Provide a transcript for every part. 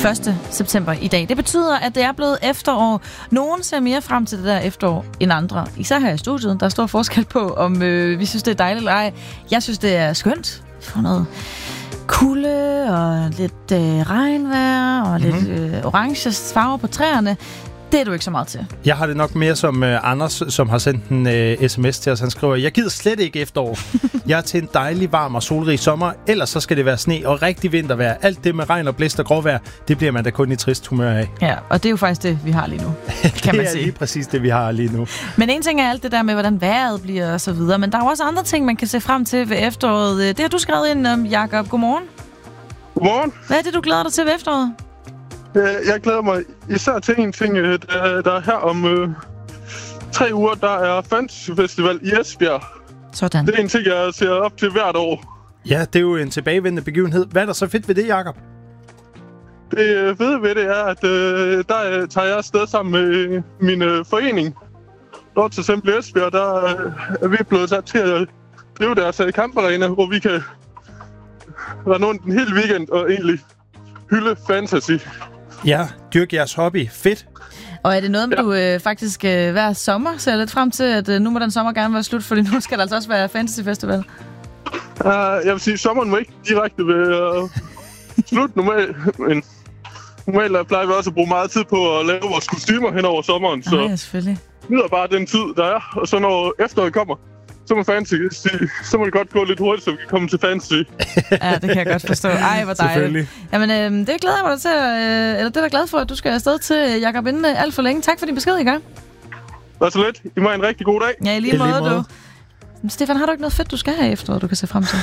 1. september i dag. Det betyder, at det er blevet efterår. Nogen ser mere frem til det der efterår end andre. Især her i studiet. Der er stor forskel på, om vi synes, det er dejligt eller ej. Jeg synes, det er skønt. For noget kulde og lidt regnvejr og lidt orange farver på træerne. Det er du ikke så meget til. Jeg har det nok mere som Anders, som har sendt en sms til os. Han skriver, jeg gider slet ikke efterår. Jeg er til en dejlig, varm og solrig sommer. Ellers så skal det være sne og rigtig vintervejr. Alt det med regn og blæst og gråvejr, det bliver man da kun i trist humør af. Ja, og det er jo faktisk det, vi har lige nu, kan man sige. Det er lige præcis det, vi har lige nu. Men en ting er alt det der med, hvordan vejret bliver og så videre. Men der er jo også andre ting, man kan se frem til ved efteråret. Det har du skrevet ind om, Jakob. Godmorgen. Godmorgen. Hvad er det, du glæder dig til ved efteråret? Jeg glæder mig især til en ting, der er her om 3 uger, der er Fantasy Festival i Esbjerg. Sådan. Det er en ting, jeg ser op til hvert år. Ja, det er jo en tilbagevendende begivenhed. Hvad er der så fedt ved det, Jakob? Det fede ved det er, at der tager jeg afsted sammen med min forening. Lords Assembly Esbjerg, der er vi blevet sat til at drive deres kamparena, hvor vi kan rende rundt en hel weekend og egentlig hylde fantasy. Ja, dyrk jeres hobby. Fedt. Og er det noget, du faktisk hver sommer ser lidt frem til, at nu må den sommer gerne være slut, fordi nu skal der altså også være Fantasy Festival? Jeg vil sige, sommeren må ikke direkte være slut normalt, men normalt plejer vi også at bruge meget tid på at lave vores kostymer hen over sommeren, så ja, selvfølgelig. Nyder bare den tid, der er, og så når efteråret kommer, så må det godt gå lidt hurtigt, så vi kan komme til fantasy. Ja, det kan jeg godt forstå. Ej, hvor dejligt. Jamen, det glæder jeg mig til, eller det er jeg glad for, at du skal afsted til, Jakob, inden alt for længe. Tak for din besked, I gør. Det er så lidt. I må have en rigtig god dag. Ja, i lige måde, du. Stefan, har du ikke noget fedt, du skal have efter, du kan se frem til?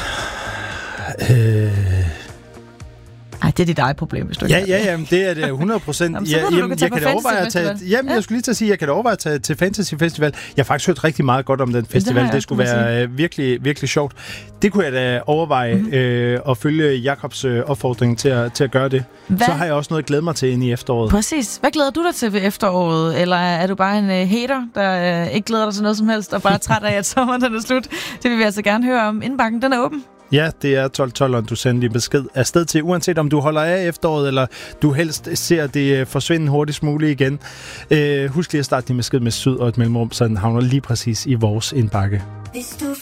Nej, det er dit eget problem, hvis du ikke Ja, det er det 100%. Jeg kan da overveje at tage... jeg skulle lige til at sige, jeg kan da overveje at tage til Fantasy Festival. Jeg har faktisk hørt rigtig meget godt om den festival. Det skulle være virkelig, virkelig sjovt. Det kunne jeg da overveje at følge Jakobs opfordring til at gøre det. Så har jeg også noget at glæde mig til inde i efteråret. Præcis. Hvad glæder du dig til ved efteråret? Eller er du bare en hater, der ikke glæder dig til noget som helst, og bare er træt af, at sommeren er slut? Det vil vi altså gerne høre om. Indbakken, den er åben. Ja, det er 12-12'eren, du sender din besked afsted til, uanset om du holder af efteråret, eller du helst ser det forsvinde hurtigst muligt igen. Husk lige at starte din besked med syd og et mellemrum, så den havner lige præcis i vores indbakke.